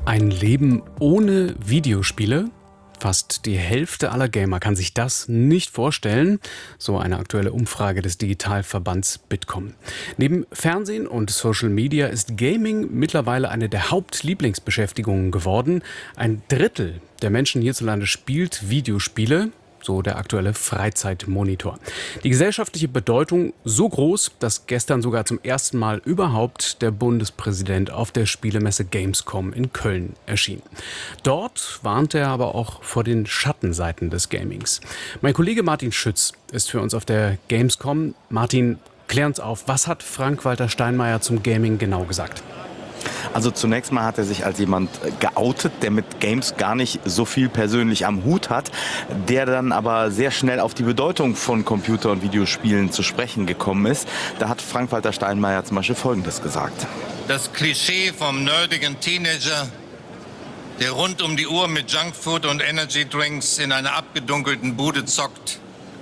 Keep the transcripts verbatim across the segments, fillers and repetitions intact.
Ein Leben ohne Videospiele? Fast die Hälfte aller Gamer kann sich das nicht vorstellen, so eine aktuelle Umfrage des Digitalverbands Bitkom. Neben Fernsehen und Social Media ist Gaming mittlerweile eine der Hauptlieblingsbeschäftigungen geworden. Ein Drittel der Menschen hierzulande spielt Videospiele, so der aktuelle Freizeitmonitor. Die gesellschaftliche Bedeutung so groß, dass gestern sogar zum ersten Mal überhaupt der Bundespräsident auf der Spielemesse Gamescom in Köln erschien. Dort warnte er aber auch vor den Schattenseiten des Gamings. Mein Kollege Martin Schütz ist für uns auf der Gamescom. Martin, klär uns auf, was hat Frank-Walter Steinmeier zum Gaming genau gesagt? Also zunächst mal hat er sich als jemand geoutet, der mit Games gar nicht so viel persönlich am Hut hat, der dann aber sehr schnell auf die Bedeutung von Computer- und Videospielen zu sprechen gekommen ist. Da hat Frank-Walter Steinmeier zum Beispiel Folgendes gesagt. Das Klischee vom nerdigen Teenager, der rund um die Uhr mit Junkfood und Energydrinks in einer abgedunkelten Bude zockt,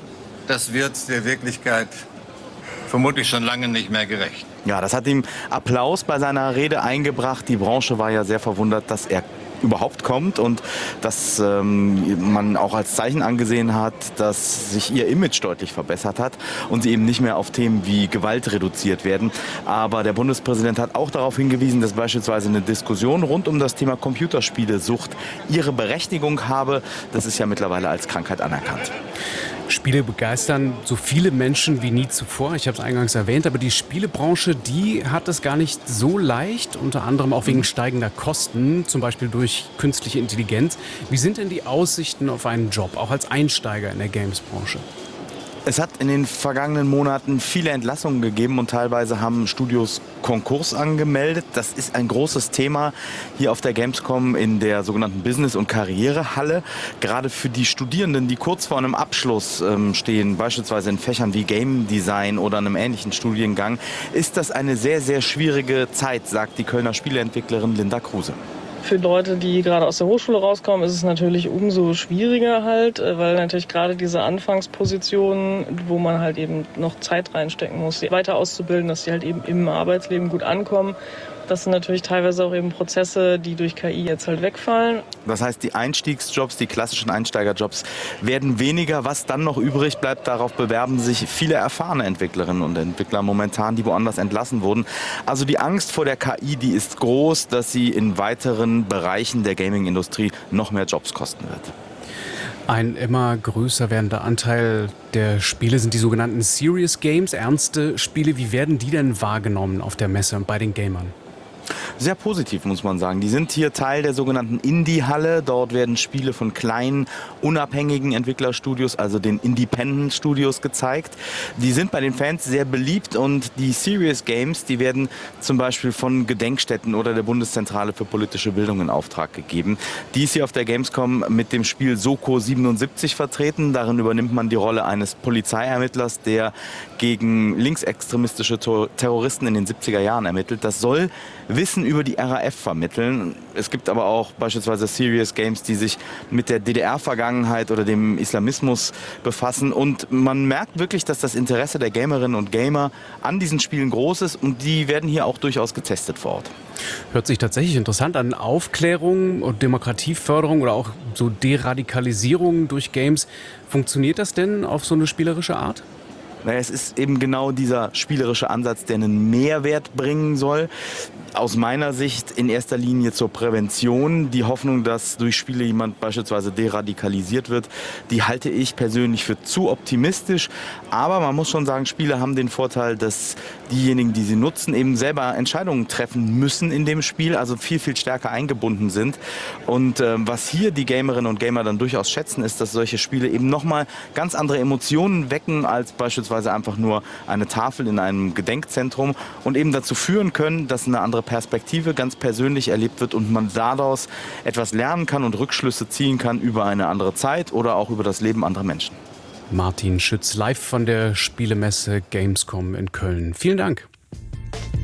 das wird der Wirklichkeit vermutlich schon lange nicht mehr gerecht. Ja, das hat ihm Applaus bei seiner Rede eingebracht. Die Branche war ja sehr verwundert, dass er überhaupt kommt und dass ähm, man auch als Zeichen angesehen hat, dass sich ihr Image deutlich verbessert hat und sie eben nicht mehr auf Themen wie Gewalt reduziert werden. Aber der Bundespräsident hat auch darauf hingewiesen, dass beispielsweise eine Diskussion rund um das Thema Computerspielesucht ihre Berechtigung habe. Das ist ja mittlerweile als Krankheit anerkannt. Spiele begeistern so viele Menschen wie nie zuvor. Ich habe es eingangs erwähnt, aber die Spielebranche, die hat es gar nicht so leicht, unter anderem auch wegen steigender Kosten, zum Beispiel durch künstliche Intelligenz. Wie sind denn die Aussichten auf einen Job, auch als Einsteiger in der Games-Branche? Es hat in den vergangenen Monaten viele Entlassungen gegeben und teilweise haben Studios Konkurs angemeldet. Das ist ein großes Thema hier auf der Gamescom in der sogenannten Business- und Karrierehalle. Gerade für die Studierenden, die kurz vor einem Abschluss ähm, stehen, beispielsweise in Fächern wie Game Design oder einem ähnlichen Studiengang, ist das eine sehr, sehr schwierige Zeit, sagt die Kölner Spieleentwicklerin Linda Kruse. Für Leute, die gerade aus der Hochschule rauskommen, ist es natürlich umso schwieriger halt, weil natürlich gerade diese Anfangspositionen, wo man halt eben noch Zeit reinstecken muss, die weiter auszubilden, dass sie halt eben im Arbeitsleben gut ankommen. Das sind natürlich teilweise auch eben Prozesse, die durch K I jetzt halt wegfallen. Das heißt, die Einstiegsjobs, die klassischen Einsteigerjobs werden weniger. Was dann noch übrig bleibt, darauf bewerben sich viele erfahrene Entwicklerinnen und Entwickler momentan, die woanders entlassen wurden. Also die Angst vor der K I, die ist groß, dass sie in weiteren Bereichen der Gaming-Industrie noch mehr Jobs kosten wird. Ein immer größer werdender Anteil der Spiele sind die sogenannten Serious Games, ernste Spiele. Wie werden die denn wahrgenommen auf der Messe und bei den Gamern? Sehr positiv, muss man sagen. Die sind hier Teil der sogenannten Indie-Halle. Dort werden Spiele von kleinen, unabhängigen Entwicklerstudios, also den Independent-Studios, gezeigt. Die sind bei den Fans sehr beliebt und die Serious Games, die werden zum Beispiel von Gedenkstätten oder der Bundeszentrale für politische Bildung in Auftrag gegeben. Die ist hier auf der Gamescom mit dem Spiel Soko siebenundsiebzig vertreten. Darin übernimmt man die Rolle eines Polizeiermittlers, der gegen linksextremistische Terroristen in den siebziger Jahren ermittelt. Das soll Wissen über die R A F vermitteln. Es gibt aber auch beispielsweise Serious Games, die sich mit der D D R-Vergangenheit oder dem Islamismus befassen. Und man merkt wirklich, dass das Interesse der Gamerinnen und Gamer an diesen Spielen groß ist und die werden hier auch durchaus getestet vor Ort. Hört sich tatsächlich interessant an. Aufklärung und Demokratieförderung oder auch so Deradikalisierung durch Games. Funktioniert das denn auf so eine spielerische Art? Naja, es ist eben genau dieser spielerische Ansatz, der einen Mehrwert bringen soll. Aus meiner Sicht in erster Linie zur Prävention. Die Hoffnung, dass durch Spiele jemand beispielsweise deradikalisiert wird, die halte ich persönlich für zu optimistisch. Aber man muss schon sagen, Spiele haben den Vorteil, dass diejenigen, die sie nutzen, eben selber Entscheidungen treffen müssen in dem Spiel, also viel, viel stärker eingebunden sind. Und äh, was hier die Gamerinnen und Gamer dann durchaus schätzen, ist, dass solche Spiele eben nochmal ganz andere Emotionen wecken als beispielsweise einfach nur eine Tafel in einem Gedenkzentrum und eben dazu führen können, dass eine andere Perspektive ganz persönlich erlebt wird und man daraus etwas lernen kann und Rückschlüsse ziehen kann über eine andere Zeit oder auch über das Leben anderer Menschen. Martin Schütz live von der Spielemesse Gamescom in Köln. Vielen Dank.